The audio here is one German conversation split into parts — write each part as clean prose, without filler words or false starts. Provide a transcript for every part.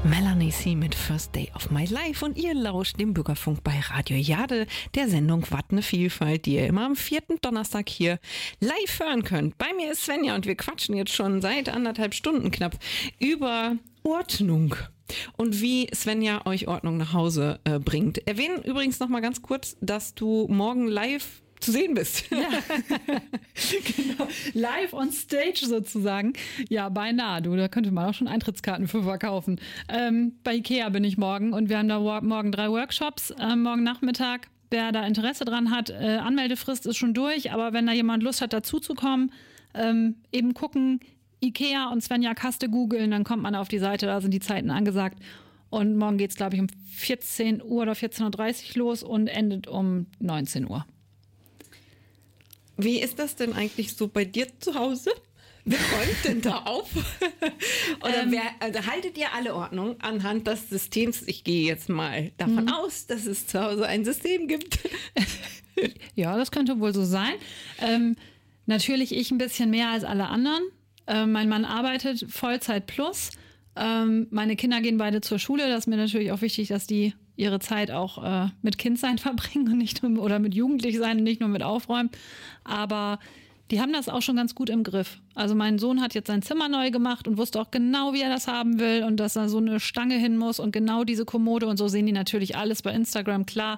Melanie C. mit First Day of My Life und ihr lauscht dem Bürgerfunk bei Radio Jade, der Sendung Wat ne Vielfalt, die ihr immer am 4. Donnerstag hier live hören könnt. Bei mir ist Svenja und wir quatschen jetzt schon seit 1,5 Stunden knapp über Ordnung und wie Svenja euch Ordnung nach Hause bringt. Erwähnen übrigens noch mal ganz kurz, dass du morgen live zu sehen bist. Ja, genau. Live on stage sozusagen. Ja, beinahe. Da könnte man auch schon Eintrittskarten für verkaufen. Bei Ikea bin ich morgen und wir haben da morgen 3 Workshops, morgen Nachmittag. Wer da Interesse dran hat, Anmeldefrist ist schon durch, aber wenn da jemand Lust hat, dazuzukommen, eben gucken, Ikea und Svenja Kaste googeln, dann kommt man auf die Seite, da sind die Zeiten angesagt. Und morgen geht es, glaube ich, um 14 Uhr oder 14.30 Uhr los und endet um 19 Uhr. Wie ist das denn eigentlich so bei dir zu Hause? Wer räumt denn da auf? Oder haltet ihr alle Ordnung anhand des Systems? Ich gehe jetzt mal davon aus, dass es zu Hause ein System gibt. Ja, das könnte wohl so sein. Natürlich ich ein bisschen mehr als alle anderen. Mein Mann arbeitet Vollzeit plus. Meine Kinder gehen beide zur Schule. Das ist mir natürlich auch wichtig, dass die ihre Zeit auch mit Kindsein verbringen und nicht nur, oder mit Jugendlichsein und nicht nur mit Aufräumen. Aber die haben das auch schon ganz gut im Griff. Also mein Sohn hat jetzt sein Zimmer neu gemacht und wusste auch genau, wie er das haben will und dass da so eine Stange hin muss und genau diese Kommode und so sehen die natürlich alles bei Instagram, klar.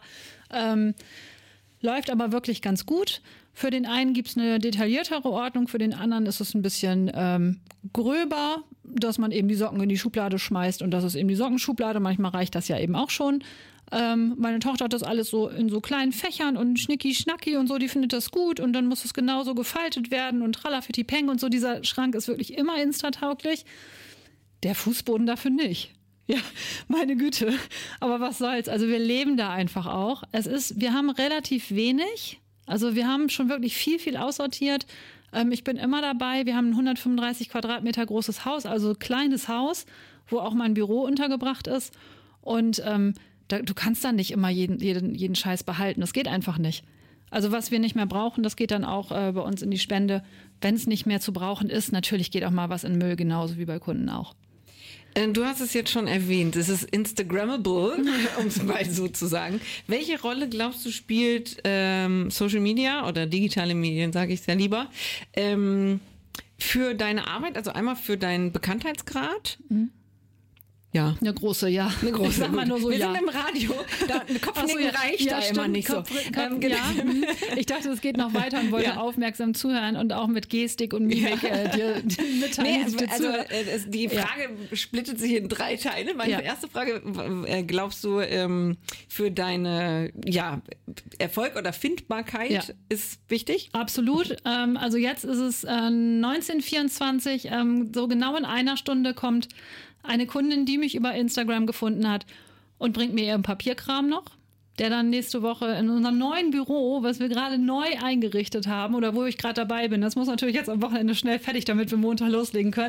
Läuft aber wirklich ganz gut. Für den einen gibt es eine detailliertere Ordnung, für den anderen ist es ein bisschen gröber, dass man eben die Socken in die Schublade schmeißt und das ist eben die Sockenschublade. Manchmal reicht das ja eben auch schon. Meine Tochter hat das alles so in so kleinen Fächern und Schnicki-Schnacki und so, die findet das gut und dann muss es genauso gefaltet werden und Tralafiti-Peng und so. Dieser Schrank ist wirklich immer instatauglich. Der Fußboden dafür nicht. Ja, meine Güte. Aber was soll's? Also wir leben da einfach auch. Wir haben relativ wenig. Also wir haben schon wirklich viel aussortiert. Ich bin immer dabei. Wir haben ein 135 Quadratmeter großes Haus, also kleines Haus, wo auch mein Büro untergebracht ist. Und du kannst dann nicht immer jeden Scheiß behalten. Das geht einfach nicht. Also was wir nicht mehr brauchen, das geht dann auch bei uns in die Spende. Wenn es nicht mehr zu brauchen ist, natürlich geht auch mal was in Müll, genauso wie bei Kunden auch. Du hast es jetzt schon erwähnt, es ist Instagrammable, um es mal so zu sagen. Welche Rolle, glaubst du, spielt Social Media oder digitale Medien, sage ich sehr lieber, für deine Arbeit, also einmal für deinen Bekanntheitsgrad? Ja. Eine große, ja. Eine große. Ich sag mal nur so, wir ja. sind im Radio, ein Kopfnicken reicht da stimmt, immer nicht so. Ja. Ich dachte, es geht noch weiter und wollte aufmerksam zuhören und auch mit Gestik und Mimik dir mitteilen. Die Frage splittet sich in 3 Teile. Meine erste Frage, glaubst du, für deine Erfolg oder Findbarkeit ist wichtig? Absolut. Also jetzt ist es 19:24, so genau in einer Stunde kommt eine Kundin, die mich über Instagram gefunden hat und bringt mir ihren Papierkram noch, der dann nächste Woche in unserem neuen Büro, was wir gerade neu eingerichtet haben oder wo ich gerade dabei bin, das muss natürlich jetzt am Wochenende schnell fertig, damit wir Montag loslegen können.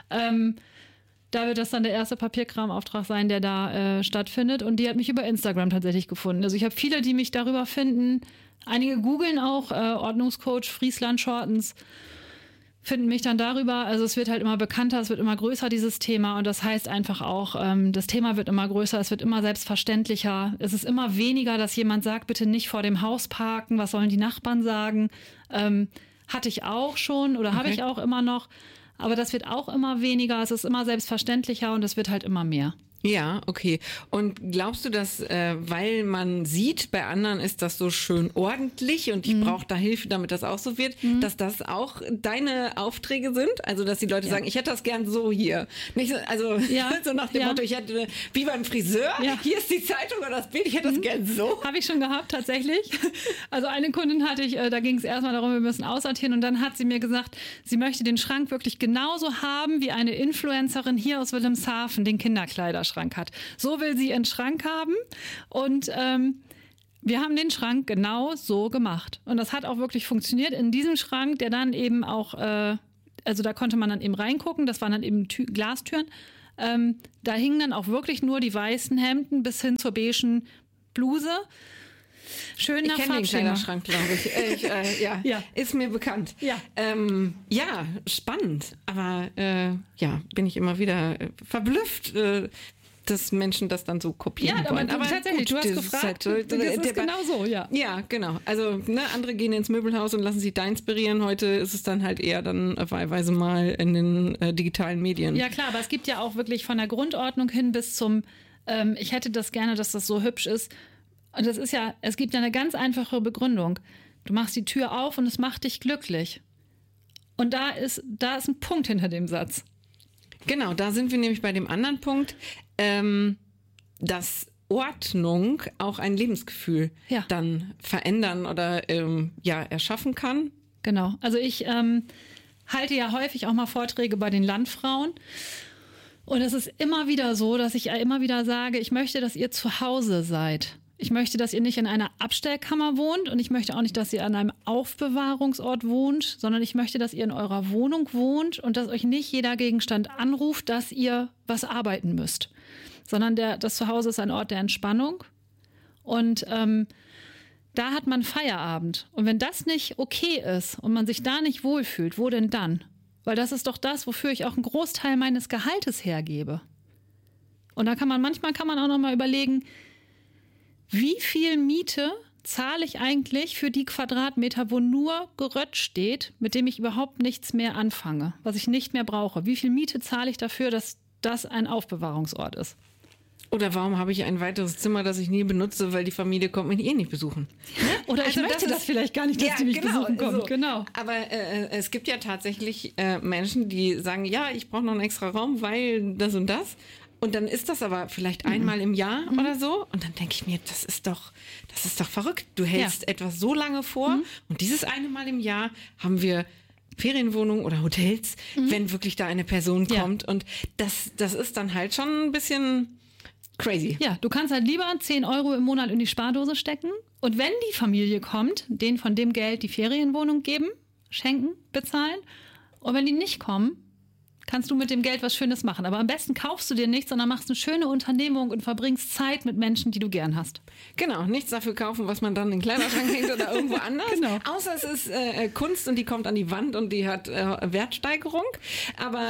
Da wird das dann der erste Papierkramauftrag sein, der da stattfindet. Und die hat mich über Instagram tatsächlich gefunden. Also ich habe viele, die mich darüber finden. Einige googeln auch, Ordnungscoach Friesland Shortens, finden mich dann darüber. Also es wird halt immer bekannter, es wird immer größer, dieses Thema. Und das heißt einfach auch, das Thema wird immer größer, es wird immer selbstverständlicher. Es ist immer weniger, dass jemand sagt, bitte nicht vor dem Haus parken, was sollen die Nachbarn sagen. Hatte ich auch schon oder habe ich auch immer noch. Aber das wird auch immer weniger, es ist immer selbstverständlicher und es wird halt immer mehr. Ja, okay. Und glaubst du, dass, weil man sieht, bei anderen ist das so schön ordentlich und ich brauche da Hilfe, damit das auch so wird, dass das auch deine Aufträge sind? Also, dass die Leute sagen, ich hätte das gern so hier. Nicht so, also, so nach dem Motto, ich hätte, wie beim Friseur, hier ist die Zeitung oder das Bild, ich hätte das gern so. Habe ich schon gehabt, tatsächlich. Also, eine Kundin hatte ich, da ging es erstmal darum, wir müssen aussortieren und dann hat sie mir gesagt, sie möchte den Schrank wirklich genauso haben, wie eine Influencerin hier aus Wilhelmshaven den Kinderkleiderschrank hat. So will sie ihren Schrank haben und wir haben den Schrank genau so gemacht. Und das hat auch wirklich funktioniert. In diesem Schrank, der dann eben auch, also da konnte man dann eben reingucken, das waren dann eben Glastüren. Da hingen dann auch wirklich nur die weißen Hemden bis hin zur beigen Bluse. Schön nach Farbschema. Ich kenne den Kleiderschrank, glaube ich. Ja, ist mir bekannt. Ja, spannend. Aber bin ich immer wieder verblüfft, dass Menschen das dann so kopieren wollen. Aber tatsächlich, gut, du hast gefragt, das ist genau so, ja. Ja, genau. Also andere gehen ins Möbelhaus und lassen sich da inspirieren. Heute ist es dann halt eher dann wahlweise mal in den digitalen Medien. Ja klar, aber es gibt ja auch wirklich von der Grundordnung hin bis zum ich hätte das gerne, dass das so hübsch ist. Und das ist ja, es gibt ja eine ganz einfache Begründung. Du machst die Tür auf und es macht dich glücklich. Und da ist ein Punkt hinter dem Satz. Genau, da sind wir nämlich bei dem anderen Punkt, dass Ordnung auch ein Lebensgefühl dann verändern oder erschaffen kann. Genau, also ich halte ja häufig auch mal Vorträge bei den Landfrauen. Und es ist immer wieder so, dass ich immer wieder sage, ich möchte, dass ihr zu Hause seid. Ich möchte, dass ihr nicht in einer Abstellkammer wohnt und ich möchte auch nicht, dass ihr an einem Aufbewahrungsort wohnt, sondern ich möchte, dass ihr in eurer Wohnung wohnt und dass euch nicht jeder Gegenstand anruft, dass ihr was arbeiten müsst, sondern das Zuhause ist ein Ort der Entspannung und da hat man Feierabend. Und wenn das nicht okay ist und man sich da nicht wohlfühlt, wo denn dann? Weil das ist doch das, wofür ich auch einen Großteil meines Gehaltes hergebe. Und da manchmal kann man auch noch mal überlegen, wie viel Miete zahle ich eigentlich für die Quadratmeter, wo nur Gerött steht, mit dem ich überhaupt nichts mehr anfange, was ich nicht mehr brauche? Wie viel Miete zahle ich dafür, dass das ein Aufbewahrungsort ist? Oder warum habe ich ein weiteres Zimmer, das ich nie benutze, weil die Familie kommt mich nicht besuchen? Oder ich möchte das vielleicht gar nicht, dass die mich besuchen kommen. So. Genau. Aber es gibt ja tatsächlich Menschen, die sagen, ja, ich brauche noch einen extra Raum, weil das und das. Und dann ist das aber vielleicht einmal im Jahr oder so. Und dann denke ich mir, das ist doch verrückt. Du hältst etwas so lange vor und dieses eine Mal im Jahr haben wir Ferienwohnungen oder Hotels, wenn wirklich da eine Person kommt. Und das ist dann halt schon ein bisschen crazy. Ja, du kannst halt lieber 10 Euro im Monat in die Spardose stecken und wenn die Familie kommt, denen von dem Geld die Ferienwohnung geben, schenken, bezahlen und wenn die nicht kommen, kannst du mit dem Geld was Schönes machen. Aber am besten kaufst du dir nichts, sondern machst eine schöne Unternehmung und verbringst Zeit mit Menschen, die du gern hast. Genau, nichts dafür kaufen, was man dann in den Kleiderschrank hängt oder irgendwo anders. Genau. Außer es ist Kunst und die kommt an die Wand und die hat Wertsteigerung. Aber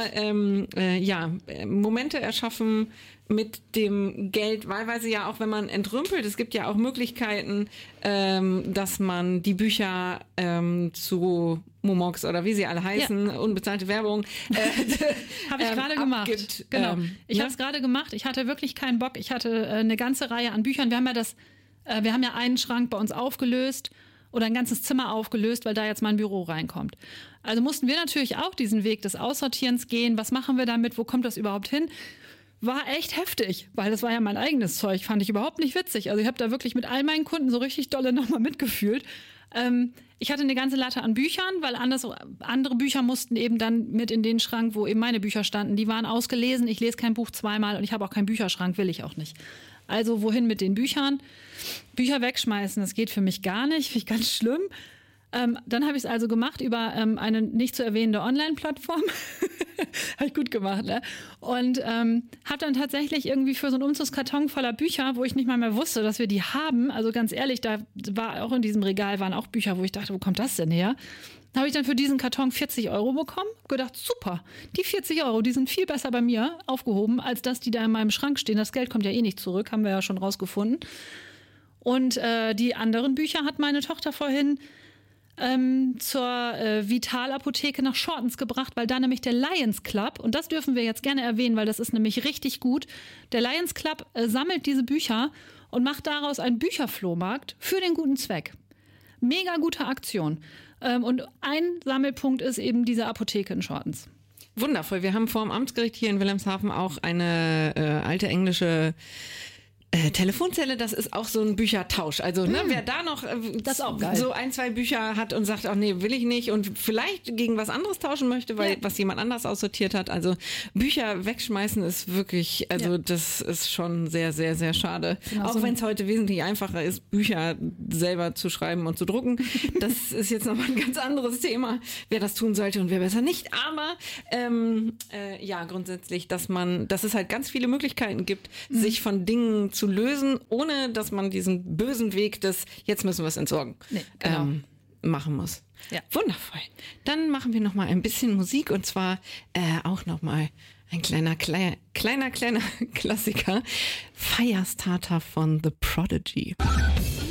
Momente erschaffen mit dem Geld, wahlweise ja auch, wenn man entrümpelt. Es gibt ja auch Möglichkeiten, dass man die Bücher zu Momox oder wie sie alle heißen, unbezahlte Werbung. Habe ich gerade gemacht. Genau. Ich habe es gerade gemacht. Ich hatte wirklich keinen Bock. Ich hatte eine ganze Reihe an Büchern. Wir haben ja einen Schrank bei uns aufgelöst oder ein ganzes Zimmer aufgelöst, weil da jetzt mein Büro reinkommt. Also mussten wir natürlich auch diesen Weg des Aussortierens gehen. Was machen wir damit? Wo kommt das überhaupt hin? War echt heftig, weil das war ja mein eigenes Zeug, fand ich überhaupt nicht witzig. Also ich habe da wirklich mit all meinen Kunden so richtig dolle nochmal mitgefühlt. Ich hatte eine ganze Latte an Büchern, weil andere Bücher mussten eben dann mit in den Schrank, wo eben meine Bücher standen. Die waren ausgelesen, ich lese kein Buch zweimal und ich habe auch keinen Bücherschrank, will ich auch nicht. Also wohin mit den Büchern? Bücher wegschmeißen, das geht für mich gar nicht, finde ich ganz schlimm. Dann habe ich es also gemacht über eine nicht zu erwähnende Online-Plattform. Habe ich gut gemacht, ne? Und habe dann tatsächlich irgendwie für so einen Umzugskarton voller Bücher, wo ich nicht mal mehr wusste, dass wir die haben, also ganz ehrlich, da war auch in diesem Regal waren auch Bücher, wo ich dachte, wo kommt das denn her? Da habe ich dann für diesen Karton 40 Euro bekommen, gedacht, super, die 40 Euro, die sind viel besser bei mir aufgehoben, als dass die da in meinem Schrank stehen. Das Geld kommt ja eh nicht zurück, haben wir ja schon rausgefunden. Und die anderen Bücher hat meine Tochter vorhin zur Vitalapotheke nach Shortens gebracht, weil da nämlich der Lions Club, und das dürfen wir jetzt gerne erwähnen, weil das ist nämlich richtig gut, der Lions Club sammelt diese Bücher und macht daraus einen Bücherflohmarkt für den guten Zweck. Mega gute Aktion. Und ein Sammelpunkt ist eben diese Apotheke in Shortens. Wundervoll. Wir haben vor dem Amtsgericht hier in Wilhelmshaven auch eine alte englische Telefonzelle, das ist auch so ein Büchertausch. Also wer da noch das ist auch geil. So 1, 2 Bücher hat und sagt, ach nee, will ich nicht und vielleicht gegen was anderes tauschen möchte, weil was jemand anders aussortiert hat. Also Bücher wegschmeißen ist wirklich, das ist schon sehr, sehr, sehr schade. Genau, auch wenn es heute wesentlich einfacher ist, Bücher selber zu schreiben und zu drucken. Das ist jetzt nochmal ein ganz anderes Thema, wer das tun sollte und wer besser nicht. Aber grundsätzlich, dass es halt ganz viele Möglichkeiten gibt, sich von Dingen zu lösen, ohne dass man diesen bösen Weg des jetzt müssen wir es entsorgen machen muss. Ja. Wundervoll. Dann machen wir noch mal ein bisschen Musik und zwar auch noch mal Ein kleiner Klassiker. Firestarter von The Prodigy.